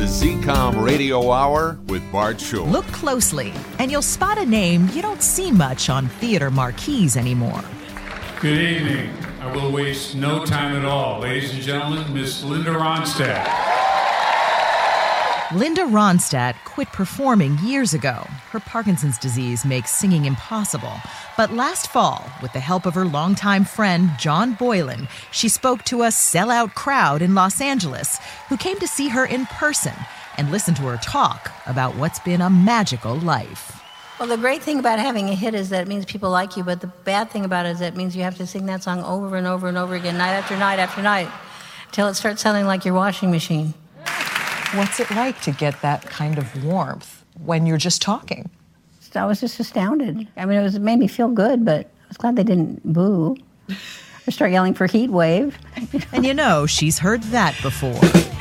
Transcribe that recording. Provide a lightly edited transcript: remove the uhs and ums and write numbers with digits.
ZCOM Radio Hour with Bart Shore. Look closely, and you'll spot a name you don't see much on theater marquees anymore. Good evening. I will waste no time at all. Ladies and gentlemen, Miss Linda Ronstadt. Linda Ronstadt quit performing years ago. Her Parkinson's disease makes singing impossible. But last fall, with the help of her longtime friend, John Boylan, she spoke to a sellout crowd in Los Angeles who came to see her in person and listen to her talk about what's been a magical life. Well, the great thing about having a hit is that it means people like you, but the bad thing about it is that it means you have to sing that song over and over and over again, night after night after night, until it starts sounding like your washing machine. What's it like to get that kind of warmth when you're just talking? I was just astounded. I mean, it made me feel good, but I was glad they didn't boo or start yelling for heat wave. And you know, she's heard that before.